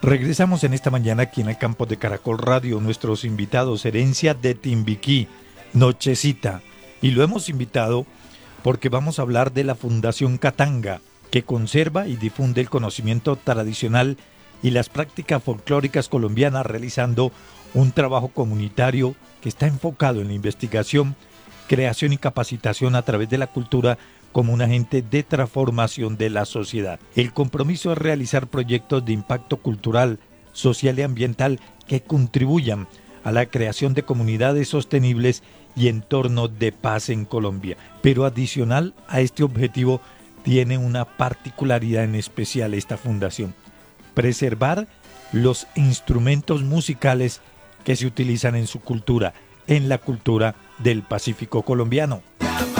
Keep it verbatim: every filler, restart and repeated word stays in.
Regresamos en esta mañana aquí en el campo de Caracol Radio. Nuestros invitados, Herencia de Timbiquí, Nochecita. Y lo hemos invitado porque vamos a hablar de la Fundación Katanga, que conserva y difunde el conocimiento tradicional y las prácticas folclóricas colombianas, realizando un trabajo comunitario que está enfocado en la investigación, creación y capacitación a través de la cultura como un agente de transformación de la sociedad. El compromiso es realizar proyectos de impacto cultural, social y ambiental que contribuyan a la creación de comunidades sostenibles y entornos de paz en Colombia. Pero adicional a este objetivo, tiene una particularidad en especial esta fundación: preservar los instrumentos musicales que se utilizan en su cultura, en la cultura del Pacífico colombiano.